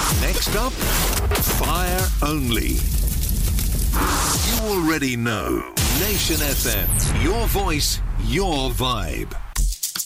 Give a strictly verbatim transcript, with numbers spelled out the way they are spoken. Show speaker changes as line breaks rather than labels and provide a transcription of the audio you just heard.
Next up, Fire Only. You already know. Nation F M. Your voice, your vibe.